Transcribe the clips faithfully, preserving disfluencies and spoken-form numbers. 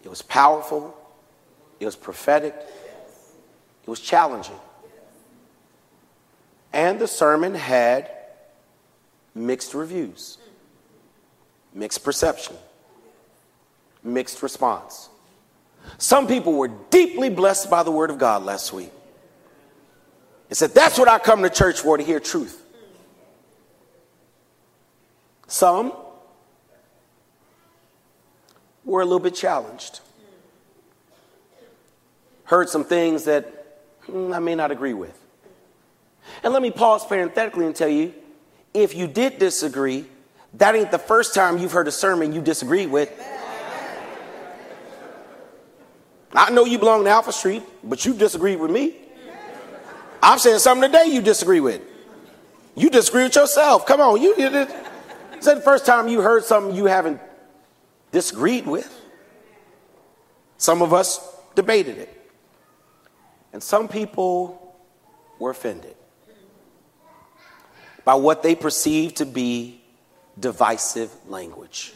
It was powerful. It was prophetic. It was challenging. And the sermon had mixed reviews, mixed perception, mixed response. Some people were deeply blessed by the word of God last week. They said, that's what I come to church for, to hear truth. Some were a little bit challenged. Heard some things that mm, I may not agree with. And let me pause parenthetically and tell you, if you did disagree, that ain't the first time you've heard a sermon you disagreed with. I know you belong to Alpha Street, but you disagreed with me. I'm saying something today you disagree with. You disagree with yourself. Come on, you did it. Is that the first time you heard something you haven't disagreed with? Some of us debated it. And some people were offended by what they perceived to be divisive language.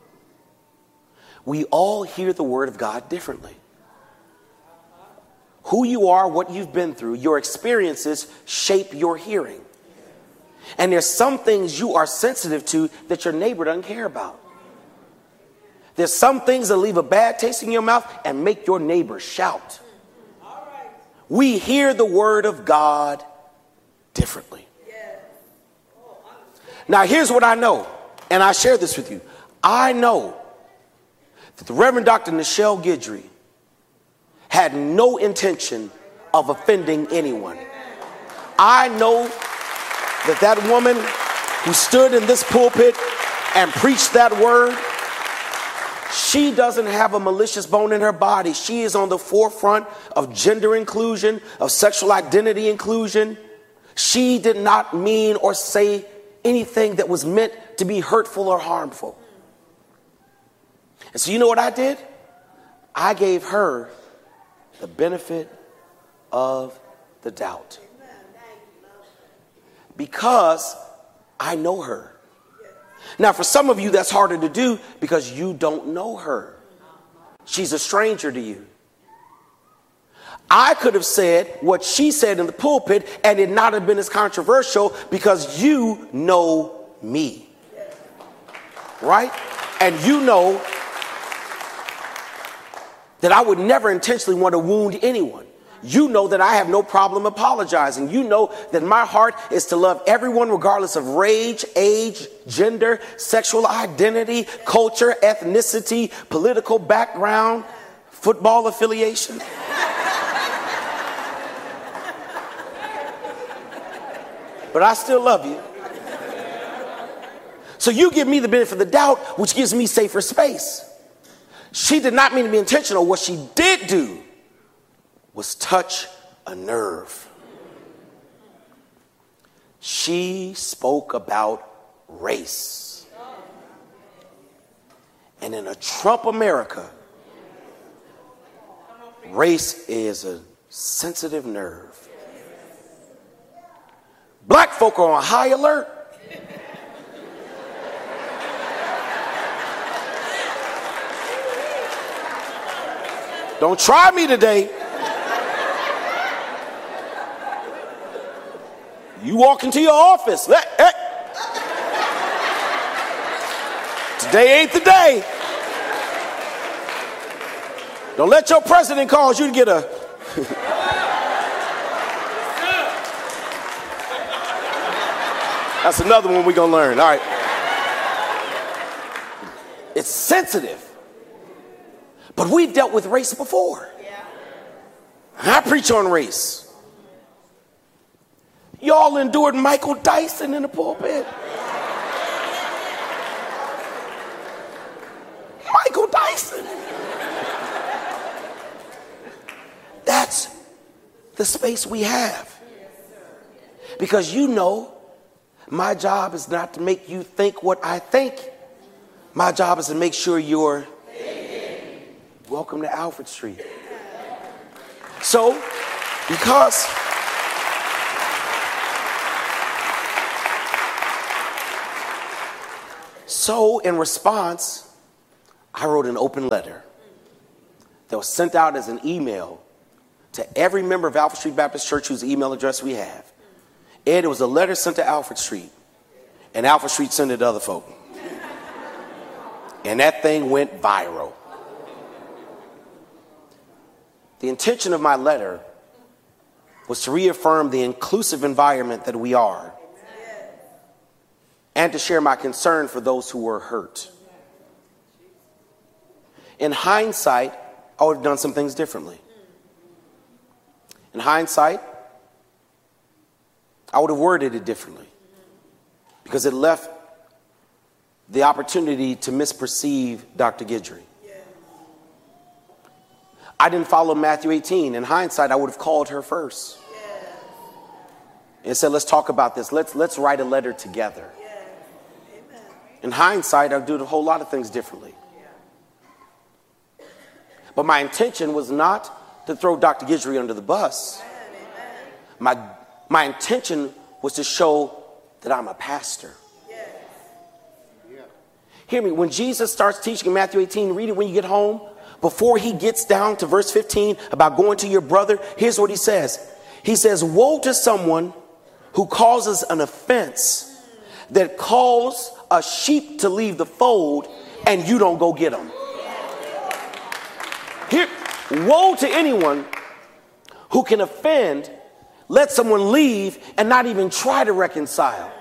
We all hear the word of God differently. Who you are, what you've been through, your experiences shape your hearing. And there's some things you are sensitive to that your neighbor doesn't care about. There's some things that leave a bad taste in your mouth and make your neighbor shout. We hear the word of God differently. Now, here's what I know, and I share this with you. I know that the Reverend Doctor Nichelle Guidry had no intention of offending anyone. I know that that woman who stood in this pulpit and preached that word, she doesn't have a malicious bone in her body. She is on the forefront of gender inclusion, of sexual identity inclusion. She did not mean or say anything that was meant to be hurtful or harmful. And so you know what I did? I gave her the benefit of the doubt. Because I know her. Now, for some of you, that's harder to do because you don't know her. She's a stranger to you. I could have said what she said in the pulpit and it not have been as controversial because you know me. Right? And you know that I would never intentionally want to wound anyone. You know that I have no problem apologizing. You know that my heart is to love everyone regardless of race, age, gender, sexual identity, culture, ethnicity, political background, football affiliation. But I still love you. So you give me the benefit of the doubt, which gives me safer space. She did not mean to be intentional. What she did do was touch a nerve. She spoke about race. And in a Trump America, race is a sensitive nerve. Black folk are on high alert. Don't try me today. You walk into your office. Let, hey. Today ain't the day. Don't let your president cause you to get a... That's another one we're going to learn. All right. It's sensitive. But we dealt with race before. I preach on race. Y'all endured Michael Dyson in the pulpit. Michael Dyson. That's the space we have. Because you know, my job is not to make you think what I think. My job is to make sure you're welcome to Alfred Street. So, because so in response, I wrote an open letter. that was sent out as an email to every member of Alfred Street Baptist Church whose email address we have. Ed, it was a letter sent to Alfred Street, and Alfred Street sent it to other folk. And that thing went viral. The intention of my letter was to reaffirm the inclusive environment that we are, and to share my concern for those who were hurt. In hindsight, I would have done some things differently. In hindsight, I would have worded it differently, because it left the opportunity to misperceive Doctor Guidry. I didn't follow Matthew eighteen. In hindsight, I would have called her first and said, let's talk about this. Let's, let's write a letter together. In hindsight, I'd do a whole lot of things differently. But my intention was not to throw Doctor Guidry under the bus. My, my intention was to show that I'm a pastor. Hear me, when Jesus starts teaching in Matthew eighteen, read it when you get home. Before he gets down to verse fifteen about going to your brother, here's what he says. He says, woe to someone who causes an offense that calls a sheep to leave the fold and you don't go get them. Here, woe to anyone who can offend, let someone leave and not even try to reconcile.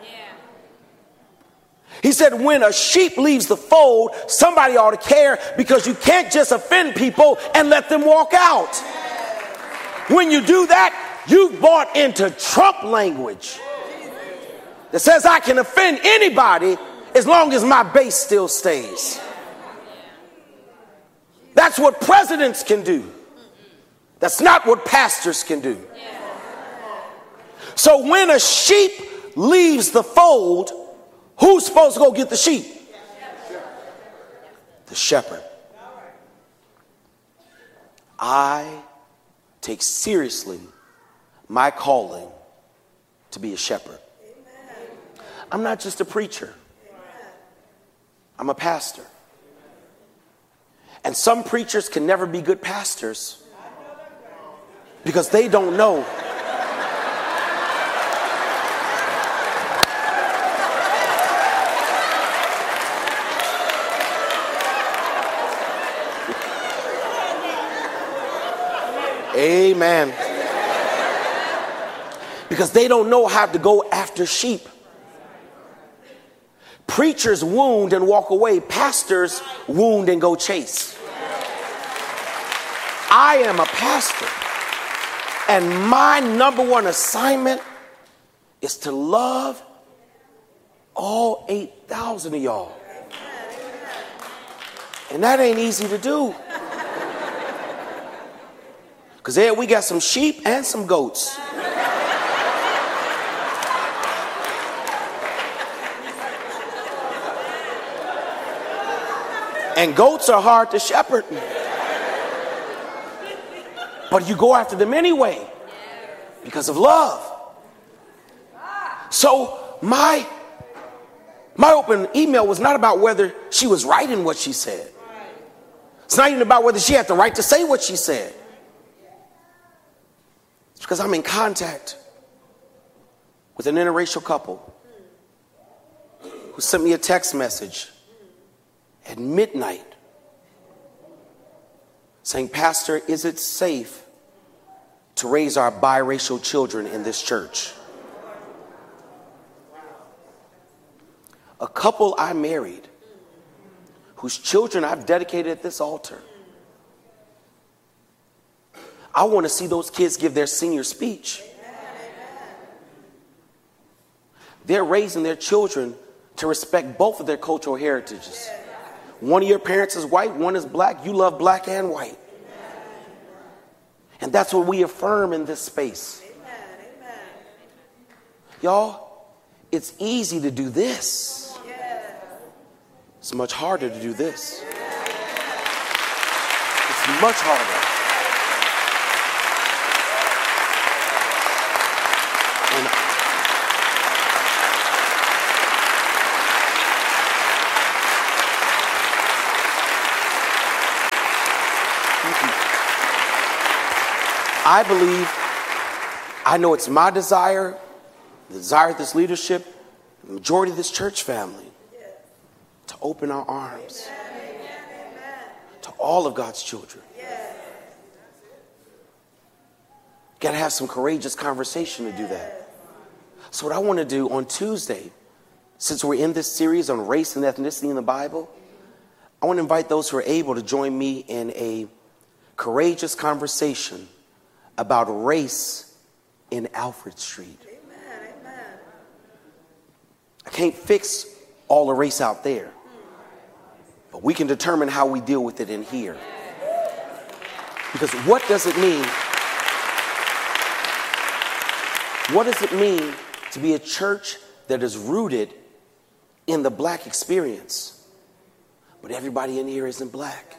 He said, when a sheep leaves the fold, somebody ought to care, because you can't just offend people and let them walk out. When you do that, you've bought into Trump language that says I can offend anybody as long as my base still stays. That's what presidents can do. That's not what pastors can do. So when a sheep leaves the fold, who's supposed to go get the sheep? The shepherd. I take seriously my calling to be a shepherd. I'm not just a preacher. I'm a pastor. And some preachers can never be good pastors because they don't know. Amen. Because they don't know how to go after sheep. Preachers wound and walk away. Pastors wound and go chase. I am a pastor, and my number one assignment is to love all eight thousand of y'all. And that ain't easy to do. Because there we got some sheep and some goats. And goats are hard to shepherd. But you go after them anyway because of love. So my, my open email was not about whether she was right in what she said. It's not even about whether she had the right to say what she said. It's because I'm in contact with an interracial couple who sent me a text message at midnight saying, Pastor, is it safe to raise our biracial children in this church? A couple I married whose children I've dedicated at this altar. I want to see those kids give their senior speech. They're raising their children to respect both of their cultural heritages. One of your parents is white, one is black. You love black and white. And that's what we affirm in this space. Y'all, it's easy to do this. It's much harder to do this. It's much harder. I believe, I know it's my desire, the desire of this leadership, the majority of this church family, to open our arms to all of God's children. Got to have some courageous conversation to do that. So what I want to do on Tuesday, since we're in this series on race and ethnicity in the Bible, I want to invite those who are able to join me in a courageous conversation about race in Alfred Street. Amen, amen. I can't fix all the race out there, but we can determine how we deal with it in here. Because what does it mean? What does it mean to be a church that is rooted in the black experience, but everybody in here isn't black?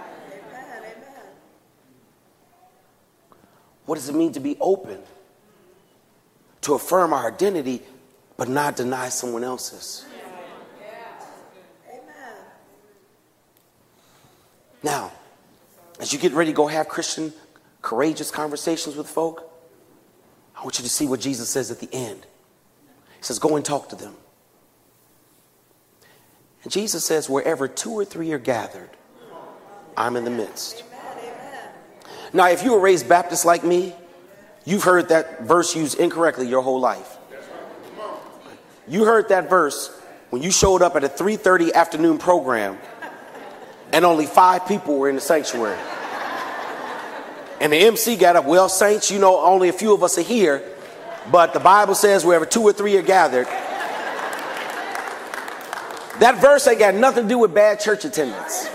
What does it mean to be open, to affirm our identity, but not deny someone else's? Now, as you get ready to go have Christian, courageous conversations with folk, I want you to see what Jesus says at the end. He says, go and talk to them. And Jesus says, wherever two or three are gathered, I'm in the midst. Now, if you were raised Baptist like me, you've heard that verse used incorrectly your whole life. You heard that verse when you showed up at a three thirty afternoon program and only five people were in the sanctuary. And the M C got up, well, saints, you know, only a few of us are here, but the Bible says wherever two or three are gathered. That verse ain't got nothing to do with bad church attendance.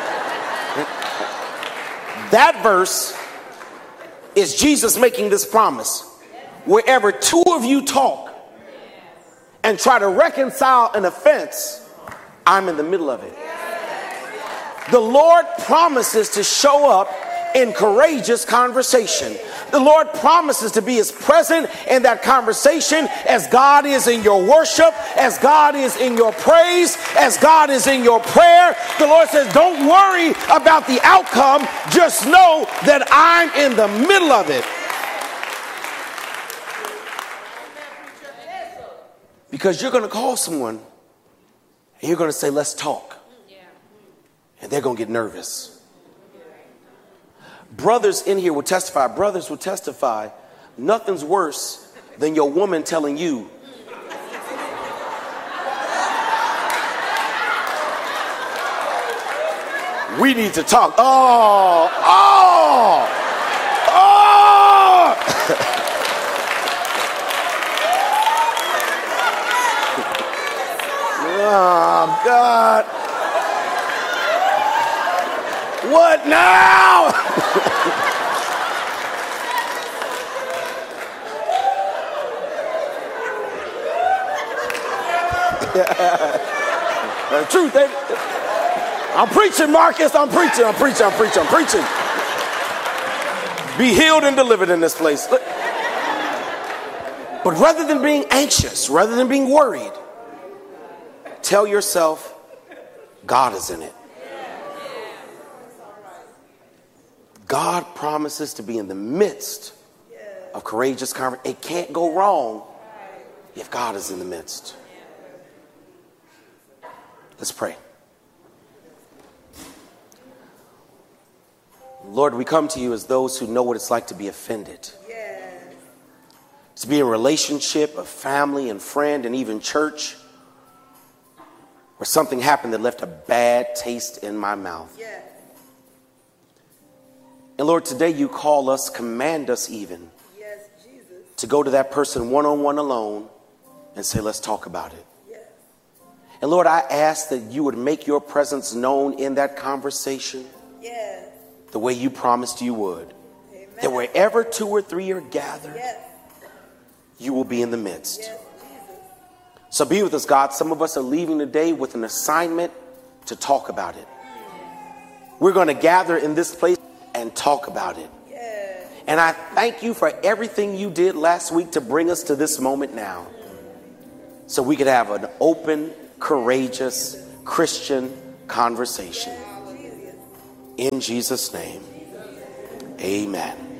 That verse is Jesus making this promise. Wherever two of you talk and try to reconcile an offense, I'm in the middle of it. The Lord promises to show up in courageous conversation. The Lord promises to be as present in that conversation as God is in your worship, as God is in your praise, as God is in your prayer. The Lord says, don't worry about the outcome. Just know that I'm in the middle of it. Because you're going to call someone and you're going to say, let's talk. And they're going to get nervous. Brothers in here will testify. Brothers will testify. Nothing's worse than your woman telling you, we need to talk. Oh, oh, oh. Oh, God. What now? The truth, ain't it? I'm preaching, Marcus. I'm preaching. I'm preaching. I'm preaching. I'm preaching. Be healed and delivered in this place. But rather than being anxious, rather than being worried, tell yourself, God is in it. God promises to be in the midst of courageous conversation. It can't go wrong if God is in the midst. Let's pray. Lord, we come to you as those who know what it's like to be offended. Yes. To be in a relationship, a family and friend and even church where something happened that left a bad taste in my mouth. Yes. And Lord, today you call us, command us even, yes, Jesus, to go to that person one-on-one alone and say, let's talk about it. Yes. And Lord, I ask that you would make your presence known in that conversation, yes, the way you promised you would. Amen. That wherever two or three are gathered, yes, you will be in the midst. Yes, so be with us, God. Some of us are leaving today with an assignment to talk about it. We're going to gather in this place and talk about it. Yeah. And I thank you for everything you did last week to bring us to this moment now, so we could have an open, courageous Christian conversation. In Jesus' name, amen.